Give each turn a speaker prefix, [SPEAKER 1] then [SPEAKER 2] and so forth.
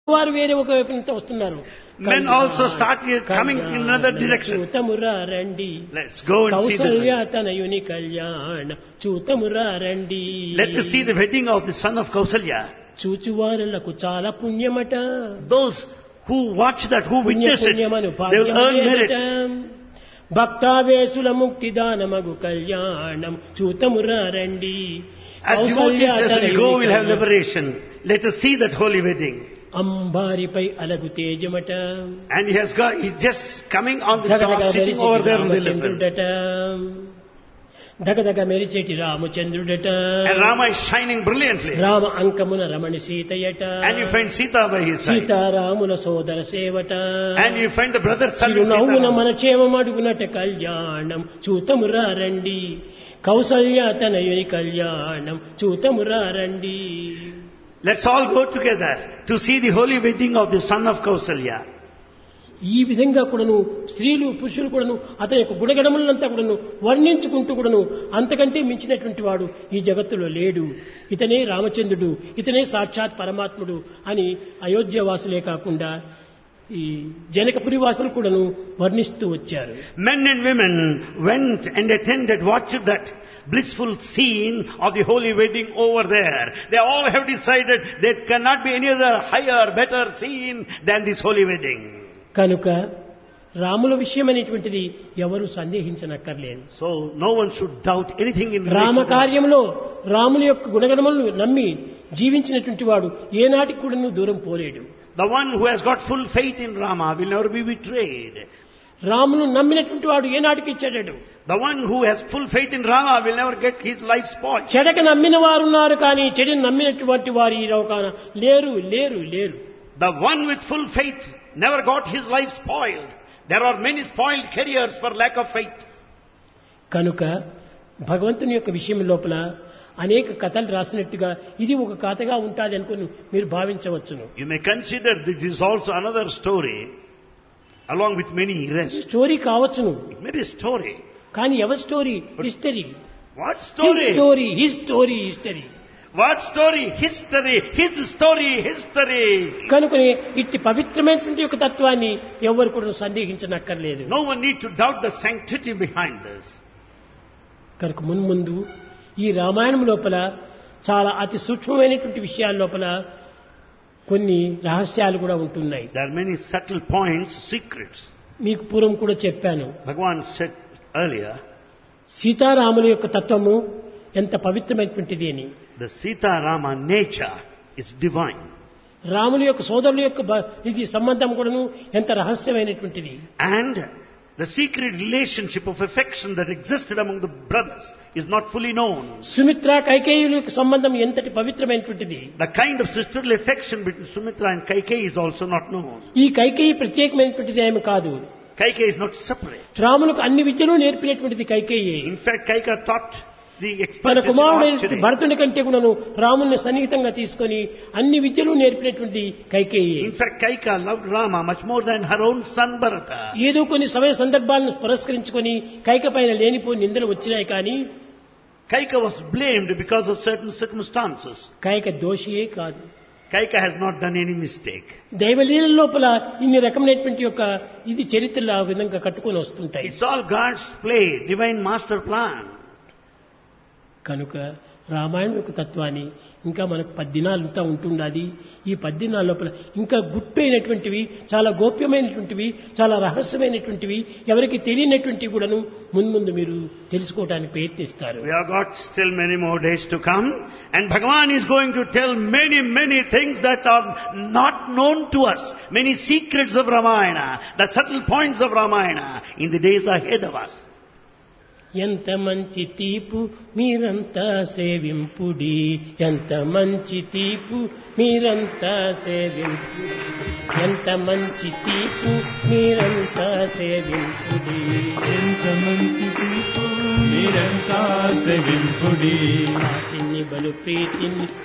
[SPEAKER 1] వారు వేరే ఒక వైపు నుంచి వస్తున్నారు.
[SPEAKER 2] Men also start here coming in another direction.
[SPEAKER 1] చూతమురా రండి,
[SPEAKER 2] Let's go and see
[SPEAKER 1] Kaushalya
[SPEAKER 2] the...
[SPEAKER 1] తనయుని కళ్యాణ చూతమురా రండి.
[SPEAKER 2] Let us see the wedding of the son of Kausalya.
[SPEAKER 1] చూచువారులకు చాలా పుణ్యమట.
[SPEAKER 2] Those who watch that, who witness it, they will earn merit.
[SPEAKER 1] భక్తావేశుల ముక్తిదానమగు కళ్యాణం చూతమురా రండి.
[SPEAKER 2] As devotees, as we go, we'll have liberation. Let us see that holy wedding.
[SPEAKER 1] అంబారిపై అలగు తేజమట.
[SPEAKER 2] And he's just coming on the top, sitting over there on the elephant.
[SPEAKER 1] దగదగ మెరిచేటి రామచంద్రుడట.
[SPEAKER 2] And Rama is shining brilliantly.
[SPEAKER 1] Rama అంకమున Ramani సీతయట.
[SPEAKER 2] And you find Sita by his side.
[SPEAKER 1] సీతారాముల సోదర సేవట.
[SPEAKER 2] And you find the brother serving
[SPEAKER 1] చిరునవ్వున
[SPEAKER 2] Sita.
[SPEAKER 1] మన క్షేమమడుగునట కళ్యాణం చూతమురా రండి. కౌసల్య తనయుని కళ్యాణం చూతమురా రండి.
[SPEAKER 2] Let's all go together to see the holy wedding of the son of Kausalya.
[SPEAKER 1] ఈ విధంగా కూడాను స్త్రీలు పురుషులు కూడాను అతని యొక్క గుణగణములంతా కూడాను వర్ణించుకుంటూ కూడాను అంతకంటే మించినటువంటి వాడు ఈ జగత్తులో లేడు, ఇతనే రామచంద్రుడు, ఇతనే సాక్షాత్ పరమాత్ముడు అని అయోధ్యవాసులే కాకుండా ఈ జనకపురి వాసులు కూడాను వర్ణిస్తూ వచ్చారు.
[SPEAKER 2] Men and women went and attended, watched that blissful scene of the holy wedding over there. They all have decided there cannot be any other higher, better scene than this holy wedding.
[SPEAKER 1] కనుక రాముల విషయం అనేటువంటిది ఎవరు సందేహించనక్కర్లేదు.
[SPEAKER 2] So no one should doubt anything in
[SPEAKER 1] Rama
[SPEAKER 2] relation to
[SPEAKER 1] కార్యంలో రాముల యొక్క గుణగణములను నమ్మి జీవించినటువంటి వాడు ఏనాటికి కూడా దూరం పోలేడు.
[SPEAKER 2] the one who has got full faith in Rama will never be betrayed.
[SPEAKER 1] రామును నమ్మినటువంటి వాడు ఏనాటికి చెడడు.
[SPEAKER 2] The one who has full faith in Rama will never get his life spoiled.
[SPEAKER 1] చెడక నమ్మిన వారు ఉన్నారు కానీ చెడుని నమ్మినటువంటి వారు ఈ లోకాన లేరు లేరు లేరు.
[SPEAKER 2] The one with full faith never got his life spoiled. There are many spoiled careers for lack of faith.
[SPEAKER 1] కనుక భగవంతుని యొక్క విషయం లోపల అనేక కథలు రాసినట్టుగా ఇది ఒక కథగా ఉంటుంది అనుకుని మీరు భావించవచ్చును.
[SPEAKER 2] You may consider this is also another story along with many rest.
[SPEAKER 1] Story కావచ్చును,
[SPEAKER 2] It may be a story.
[SPEAKER 1] కానీ ఎవరి story? History.
[SPEAKER 2] What story?
[SPEAKER 1] His story history.
[SPEAKER 2] What story? History. His story. History.
[SPEAKER 1] కనుకనే ఇట్టి పవిత్రమైనటువంటి యొక్క తత్వాన్ని ఎవరు కూడా సందేహించనక్కర్లేదు.
[SPEAKER 2] No one need to doubt the sanctity behind this.
[SPEAKER 1] కనుక మున్ముందు ఈ రామాయణం లోపల చాలా అతి సూక్ష్మమైనటువంటి విషయాల లోపల కొన్ని రహస్యాలు కూడా ఉంటున్నాయి.
[SPEAKER 2] There are many subtle points, secrets.
[SPEAKER 1] మీకు పూర్వం కూడా చెప్పాను.
[SPEAKER 2] Bhagavan said earlier,
[SPEAKER 1] సీతారాముల యొక్క తత్వము ఎంత పవిత్రమైనటువంటిది అని.
[SPEAKER 2] the Sita Rama nature is divine.
[SPEAKER 1] రాముల యొక్క సోదరుల యొక్క ఇది సంబంధం కూడాను ఎంత రహస్యమైనటువంటిది.
[SPEAKER 2] And the secret relationship of affection that existed among the brothers is not fully known.
[SPEAKER 1] Sumitra కైకేయుల యొక్క సంబంధం ఎంతటి పవిత్రమైనటువంటిది.
[SPEAKER 2] The kind of sisterly affection between Sumitra and Kaikeyi is also not known.
[SPEAKER 1] ఈ కైకేయి ప్రత్యేకమైనటువంటిది ఏమి కాదు.
[SPEAKER 2] Kaikeyi is not separate.
[SPEAKER 1] రాములకు అన్ని విద్యలు నేర్పినటువంటిది Kaikeyi.
[SPEAKER 2] In fact, Kaikeyi taught the
[SPEAKER 1] తన
[SPEAKER 2] expertise in
[SPEAKER 1] కుమారుడైన
[SPEAKER 2] archery.
[SPEAKER 1] భరతుని కంటే కూడాను రాముని సన్నిహితంగా తీసుకొని అన్ని విద్యలు నేర్పినటువంటి Kaikeyi.
[SPEAKER 2] In fact, Kaikeyi loved Rama much more than her own son Bharata.
[SPEAKER 1] ఏదో కొన్ని సమయ సందర్భాలను పురస్కరించుకొని కైక పైన లేనిపోయి నిందలు వచ్చినాయి కానీ
[SPEAKER 2] Kaikeyi was blamed because of certain circumstances.
[SPEAKER 1] Kaika దోషియే కాదు.
[SPEAKER 2] Kaikeyi has not done any mistake.
[SPEAKER 1] దైవలీల లోపల ఇన్ని రకమైనటువంటి యొక్క ఇది చరిత్రలు ఆ విధంగా కట్టుకొని వస్తుంటాయి.
[SPEAKER 2] It's all God's play, divine master plan.
[SPEAKER 1] కనుక రామాయణం యొక్క తత్వాన్ని ఇంకా మనకు 10 దినాలంతా ఉంటుండాది. ఈ 10 దినాల లోపల ఇంకా గుట్టైనటువంటివి, చాలా గోప్యమైనటువంటివి, చాలా రహస్యమైనటువంటివి, ఎవరికి తెలియనటువంటివి కూడాను ముందు మీరు తెలుసుకోవడానికి ప్రయత్నిస్తారు.
[SPEAKER 2] We have got still many more days to come, and Bhagavan is going to tell many things that are not known to us, many secrets of Ramayana, the subtle points of Ramayana in the days ahead of us.
[SPEAKER 1] ఎంత మంచి తీపు మీరంతా సేవింపుడి, ఎంత మంచి తీపు మీరంతా సేవింపుడి, ఎంత మంచి తీపు మీరంతా సేవింపుడి,
[SPEAKER 3] ఎంత మంచి తీపు మీరంతా సేవింపుడి,
[SPEAKER 1] వాటిని బలు ప్రీతిని